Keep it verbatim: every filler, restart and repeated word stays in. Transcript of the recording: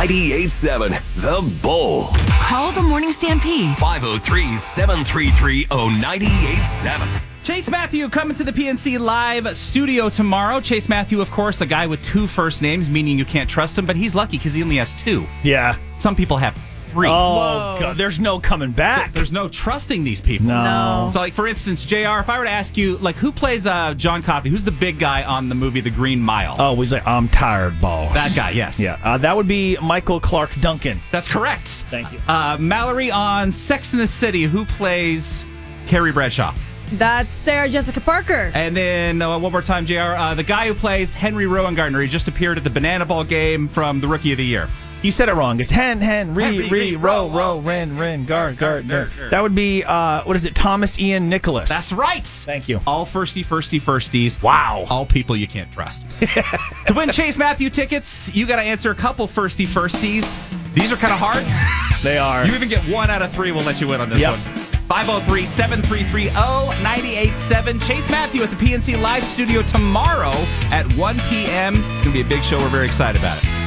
ninety-eight seven The Bull. Call the Morning Stampede. five oh three, seven three three, oh nine eight seven. Chase Matthew coming to the P N C Live studio tomorrow. Chase Matthew, of course, a guy with two first names, meaning you can't trust him, but he's lucky because he only has two. Yeah. Some people have three. Oh, God, there's no coming back. There's no trusting these people. No. So, like, for instance, J R, if I were to ask you, like, who plays uh, John Coffey? Who's the big guy on the movie The Green Mile? Oh, he's like, I'm tired, boss. That guy, yes. Yeah, uh, that would be Michael Clark Duncan. That's correct. Thank you. Uh, Mallory on Sex and the City, who plays Carrie Bradshaw? That's Sarah Jessica Parker. And then, uh, one more time, J R, uh, the guy who plays Henry Rowan Gardner. He just appeared at the Banana Ball game from the Rookie of the Year. You said it wrong. It's Hen, Hen, Re, Henry, Re, Re, Row, Row, Row, Row, Ren, Ren, Gar, Gar, Gar, Gar. Gar. That would be, uh, what is it, Thomas Ian Nicholas. That's right. Thank you. All firsty, firsty, firsties. Wow. All people you can't trust. To win Chase Matthew tickets, you got to answer a couple firsty, firsties. These are kind of hard. They are. You even get one out of three. We'll let you win on this Yep. one. five oh three, seven three three, oh nine eight seven. Chase Matthew at the P N C Live studio tomorrow at one p.m. It's going to be a big show. We're very excited about it.